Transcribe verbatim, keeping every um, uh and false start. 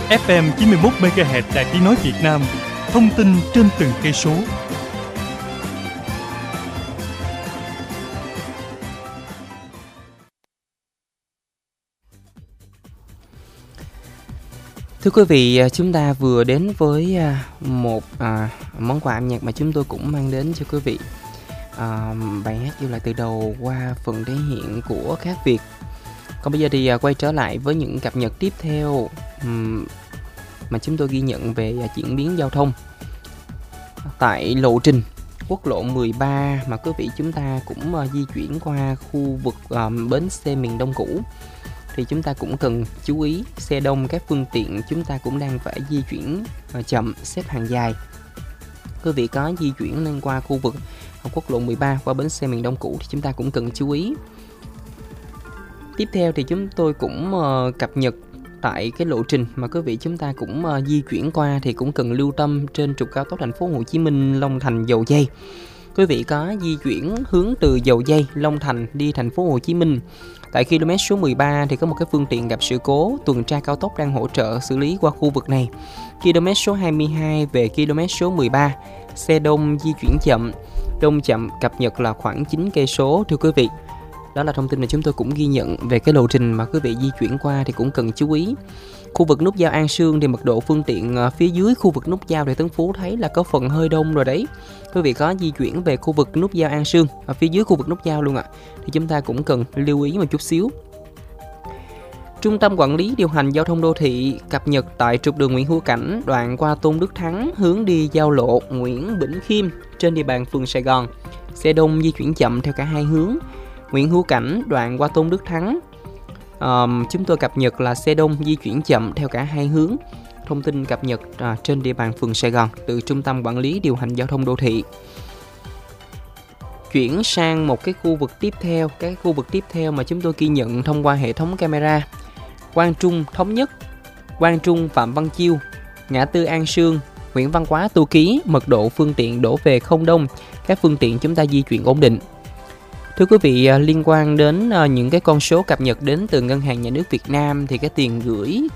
ép em chín mươi mốt mê ga héc Đài Tiếng nói Việt Nam. Thông tin trên từng cây số. Thưa quý vị, chúng ta vừa đến với một à, món quà âm nhạc mà chúng tôi cũng mang đến cho quý vị. À, bài hát yêu lại từ đầu qua phần thể hiện của Khác Việt. Còn bây giờ thì quay trở lại với những cập nhật tiếp theo um, mà chúng tôi ghi nhận về diễn biến giao thông tại lộ trình quốc lộ mười ba mà quý vị chúng ta cũng uh, di chuyển qua khu vực um, bến xe miền Đông cũ. Thì chúng ta cũng cần chú ý xe đông, các phương tiện chúng ta cũng đang phải di chuyển uh, chậm, xếp hàng dài. Quý vị có di chuyển lên qua khu vực quốc lộ mười ba qua bến xe miền Đông cũ thì chúng ta cũng cần chú ý. Tiếp theo thì chúng tôi cũng uh, cập nhật tại cái lộ trình mà quý vị chúng ta cũng uh, di chuyển qua thì cũng cần lưu tâm trên trục cao tốc thành phố Hồ Chí Minh Long Thành Dầu Giây. Quý vị có di chuyển hướng từ Dầu Giây, Long Thành đi thành phố Hồ Chí Minh. Tại km số mười ba thì có một cái phương tiện gặp sự cố, tuần tra cao tốc đang hỗ trợ xử lý qua khu vực này. Km số hai mươi hai về km số mười ba, xe đông di chuyển chậm, đông chậm cập nhật là khoảng chín cây số thưa quý vị. Đó là thông tin mà chúng tôi cũng ghi nhận về cái lộ trình mà quý vị di chuyển qua thì cũng cần chú ý. Khu vực nút giao An Sương thì mật độ phương tiện phía dưới khu vực nút giao để Tân Phú thấy là có phần hơi đông rồi đấy. Quý vị có di chuyển về khu vực nút giao An Sương ở phía dưới khu vực nút giao luôn ạ, thì chúng ta cũng cần lưu ý một chút xíu. Trung tâm Quản lý Điều hành Giao thông Đô thị cập nhật tại trục đường Nguyễn Hữu Cảnh đoạn qua Tôn Đức Thắng hướng đi giao lộ Nguyễn Bỉnh Khiêm trên địa bàn phường Sài Gòn. Xe đông di chuyển chậm theo cả hai hướng. Nguyễn Hữu Cảnh đoạn qua Tôn Đức Thắng, um, chúng tôi cập nhật là xe đông di chuyển chậm theo cả hai hướng. Thông tin cập nhật à, trên địa bàn phường Sài Gòn từ Trung tâm Quản lý Điều hành Giao thông Đô thị. Chuyển sang một cái khu vực tiếp theo, cái khu vực tiếp theo mà chúng tôi ghi nhận thông qua hệ thống camera. Quang Trung Thống Nhất, Quang Trung Phạm Văn Chiêu, ngã tư An Sương, Nguyễn Văn Quá Tu Ký, mật độ phương tiện đổ về không đông, các phương tiện chúng ta di chuyển ổn định. Thưa quý vị, liên quan đến những cái con số cập nhật đến từ Ngân hàng Nhà nước Việt Nam thì cái tiền gửi